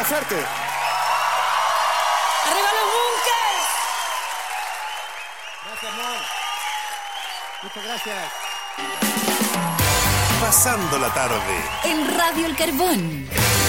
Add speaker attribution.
Speaker 1: fuerte.
Speaker 2: ¡Arriba los bunkers!
Speaker 1: Gracias, amor. Muchas gracias.
Speaker 3: Pasando la tarde
Speaker 4: En Radio El Carbón.